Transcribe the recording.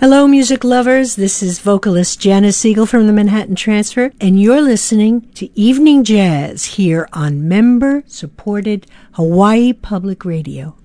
Hello, music lovers. This is vocalist Janice Siegel from the Manhattan Transfer, and you're listening to Evening Jazz here on member-supported Hawaii Public Radio.